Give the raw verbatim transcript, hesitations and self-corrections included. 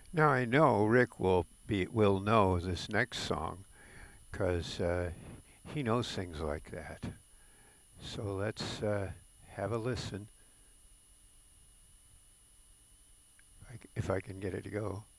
Now I know Rick will be will know this next song because uh, he knows things like that. So let's uh, have a listen if I can get it to go.